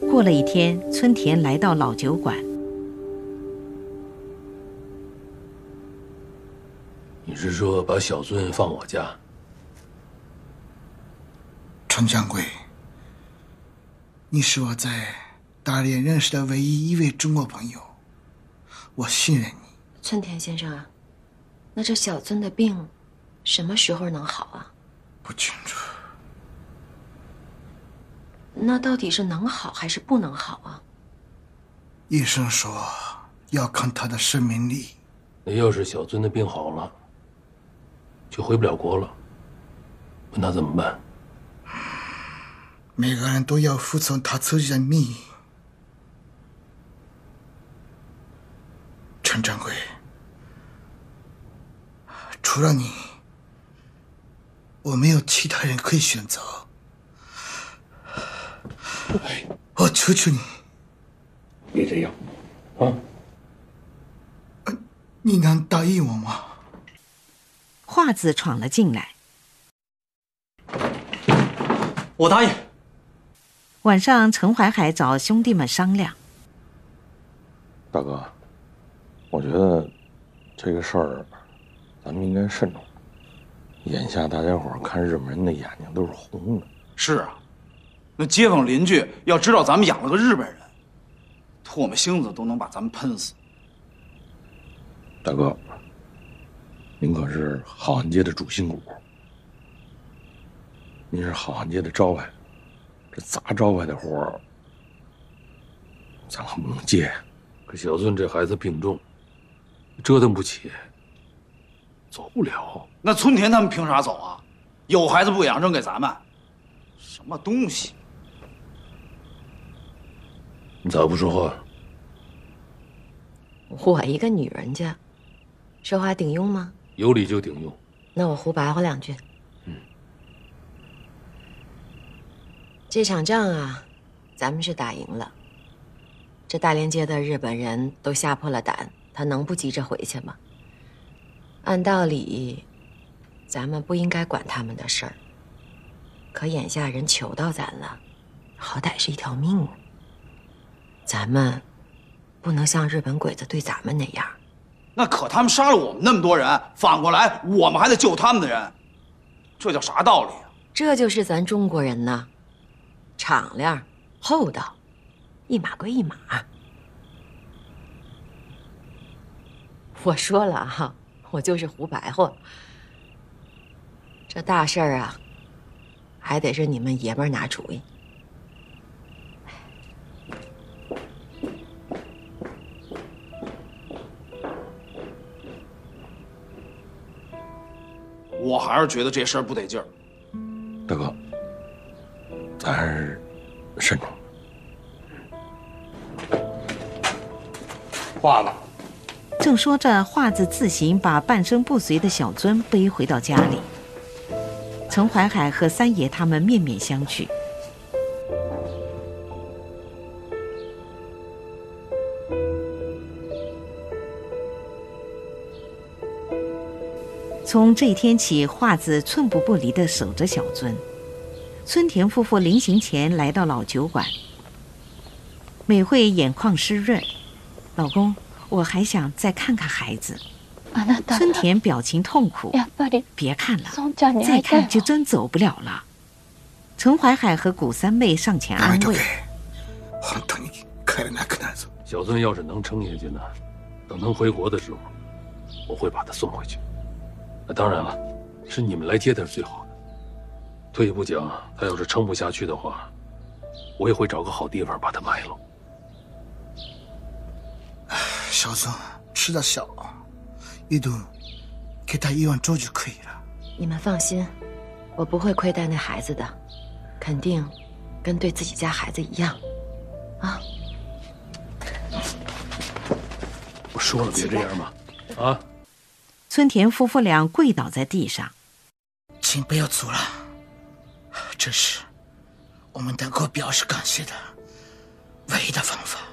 过了一天，村田来到老酒馆。 你是说把小尊放我家？ 陈掌柜，你是我在大连认识的唯一一位中国朋友，我信任你。 村田先生啊，那这小尊的病什么时候能好啊？ 不清楚。 那到底是能好还是不能好啊？ 医生说要看他的生命力。 那要是小尊的病好了，就回不了国了，问他怎么办？ 每个人都要服从他自己的命运。陈掌柜，除了你，我没有其他人可以选择。我求求你， 别这样，啊！ 你能答应我吗？ 华子闯了进来。 我答应。 晚上，陈怀海找兄弟们商量。 大哥，我觉得这个事儿，咱们应该慎重。眼下大家伙看日本人的眼睛都是红的。 是啊，那街坊邻居要知道咱们养了个日本人，唾沫星子都能把咱们喷死。 大哥，您可是好汉街的主心骨，您是好汉街的招牌，这砸招牌的活儿，咱可不能接。 可小尊这孩子病重，折腾不起，走不了。 那村田他们凭啥走啊？有孩子不养，扔给咱们，什么东西？ 你咋不说话？ 我一个女人家，说话顶用吗？ 有理就顶用。 那我胡白话两句。这场仗啊，咱们是打赢了。这大连街的日本人都吓破了胆，他能不急着回去吗？按道理，咱们不应该管他们的事儿。可眼下人求到咱了，好歹是一条命啊。咱们不能像日本鬼子对咱们那样。 那可他们杀了我们那么多人，反过来我们还得救他们的人，这叫啥道理啊？ 这就是咱中国人呐，敞亮、厚道，一码归一码。我说了哈，我就是胡白话。这大事儿啊，还得是你们爷们儿拿主意。 我还是觉得这事儿不得劲儿。 大哥，咱还是慎重。 华子， 正说着，华子自行把半身不遂的小尊背回到家里。陈怀海和三爷他们面面相觑。从这一天起，华子寸步不离地守着小尊。村田夫妇临行前来到老酒馆，美惠眼眶湿润，老公，我还想再看看孩子。村田表情痛苦，别看了，再看就真走不了了。陈怀海和古三妹上前安慰。 小尊要是能撑下去呢，等能回国的时候，我会把他送回去。那当然了，是你们来接他是最好的。退一步讲，他要是撑不下去的话，我也会找个好地方把他埋了。 小尊吃得小，一顿给他1碗粥就可以了。 你们放心，我不会亏待那孩子的，肯定跟对自己家孩子一样。啊！ 我说了别这样嘛，啊！ 村田夫妇俩跪倒在地上， 请不要走了，这是我们对狗表示感谢的唯一的方法。